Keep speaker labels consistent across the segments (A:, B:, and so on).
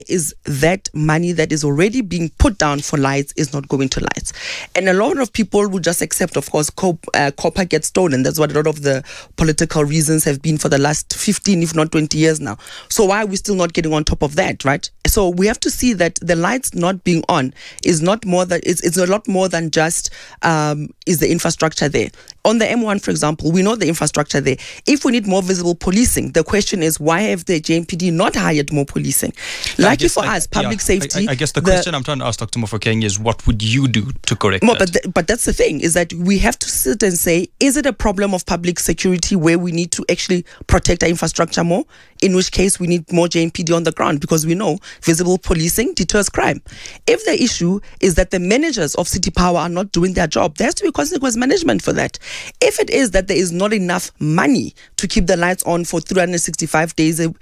A: is that money that is already being put down for lights is not going to lights. And a lot of people will just accept, of course, copper gets stolen. That's what a lot of the political reasons have been for the last 15, if not 20 years now. So why are we still not getting on top of that, right? So we have to see that the lights not being on is not more than, it's a lot more than just is the infrastructure there. On the M1, for example, we know the infrastructure there. If we need more visible policing, the question is, why have the JMPD not hired more policing? Lucky for us, public safety.
B: I guess the question I'm trying to ask Dr. Mofokeng is, what would you do to correct that?
A: But that's the thing, is that we have to sit and say, is it a problem of public security where we need to actually protect our infrastructure more? In which case, we need more JMPD on the ground, because we know visible policing deters crime. If the issue is that the managers of City Power are not doing their job, there has to be consequence management for that. If it is that there is not enough money to keep the lights on for 365 days a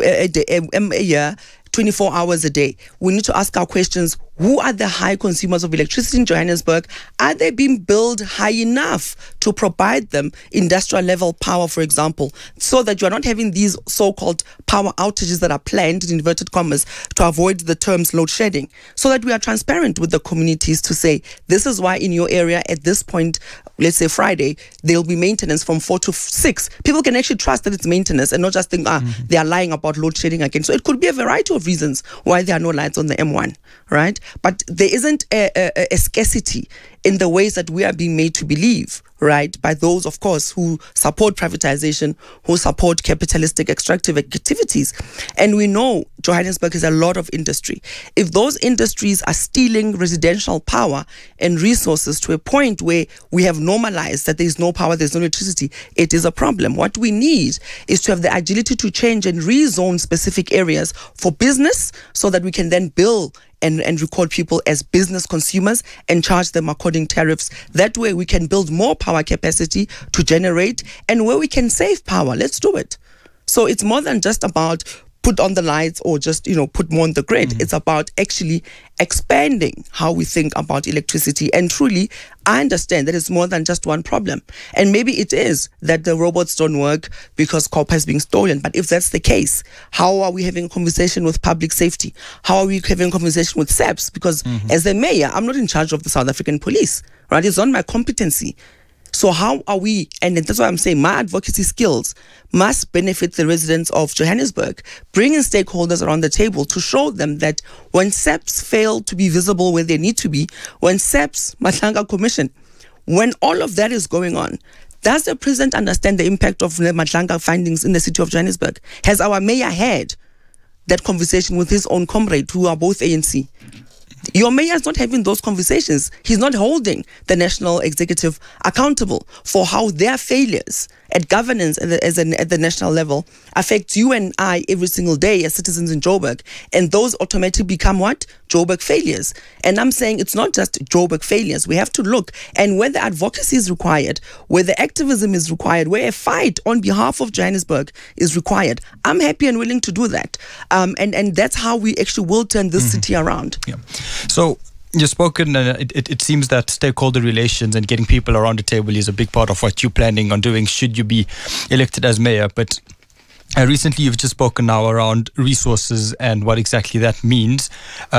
A: year, 24 hours a day, we need to ask our questions. Who are the high consumers of electricity in Johannesburg? Are they being billed high enough to provide them industrial level power, for example, so that you are not having these so-called power outages that are planned, in inverted commas, to avoid the terms load shedding, so that we are transparent with the communities to say, this is why in your area at this point, let's say Friday, there'll be maintenance from 4 to 6. People can actually trust that it's maintenance and not just think, they are lying about load shedding again. So it could be a variety of reasons why there are no lights on the M1, right? But there isn't a scarcity in the ways that we are being made to believe, right, by those, of course, who support privatization, who support capitalistic extractive activities. And we know Johannesburg has a lot of industry. If those industries are stealing residential power and resources to a point where we have normalized that there is no power, there's no electricity, it is a problem. What we need is to have the agility to change and rezone specific areas for business so that we can then bill and record people as business consumers and charge them according tariffs. That way we can build more power capacity to generate, and where we can save power, let's do it. So it's more than just about put on the lights or just, put more on the grid. It's about actually expanding how we think about electricity. And truly, I understand that it's more than just one problem. And maybe it is that the robots don't work because copper is being stolen. But if that's the case, how are we having a conversation with public safety? How are we having a conversation with SAPS? Because as the mayor, I'm not in charge of the South African police, right? It's on my competency. So how are we, and that's why I'm saying my advocacy skills must benefit the residents of Johannesburg, bringing stakeholders around the table to show them that when SAPS fail to be visible where they need to be, when SAPS, Matlanga Commission, when all of that is going on, does the president understand the impact of the Matlanga findings in the city of Johannesburg? Has our mayor had that conversation with his own comrade, who are both ANC? Your mayor is not having those conversations. He's not holding the national executive accountable for how their failures at governance at the national level affects you and I every single day as citizens in Joburg. And those automatically become what? Joburg failures. And I'm saying it's not just Joburg failures. We have to look, and where the advocacy is required, where the activism is required, where a fight on behalf of Johannesburg is required, I'm happy and willing to do that. And that's how we actually will turn this city around.
B: Yeah. So you've spoken, it seems that stakeholder relations and getting people around the table is a big part of what you're planning on doing should you be elected as mayor. But recently you've just spoken now around resources and what exactly that means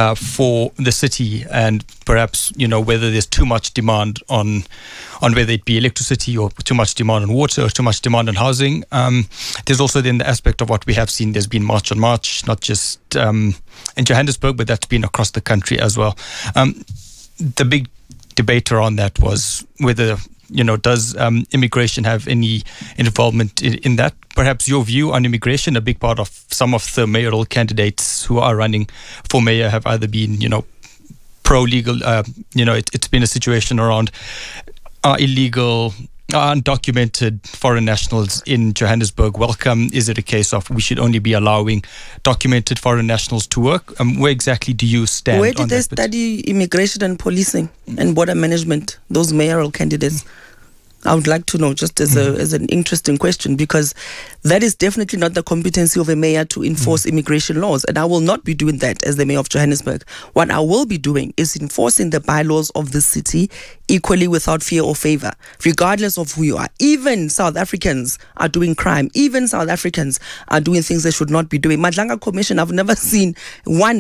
B: for the city, and perhaps, whether there's too much demand on whether it be electricity or too much demand on water or too much demand on housing. There's also then the aspect of what we have seen. There's been March on March, not just in Johannesburg, but that's been across the country as well. The big debate around that was whether, does immigration have any involvement in that? Perhaps your view on immigration, a big part of some of the mayoral candidates who are running for mayor have either been, pro-legal, it's been a situation around illegal, undocumented foreign nationals in Johannesburg welcome. Is it a case of we should only be allowing documented foreign nationals to work? Where exactly do you stand?
A: Where did they study immigration and policing and border management, those mayoral candidates? I would like to know, just as an interesting question, because that is definitely not the competency of a mayor to enforce immigration laws, and I will not be doing that as the mayor of Johannesburg. What I will be doing is enforcing the bylaws of the city equally, without fear or favor, regardless of who you are. Even South Africans are doing crime. Even South Africans are doing things they should not be doing. Madlanga Commission, I've never seen one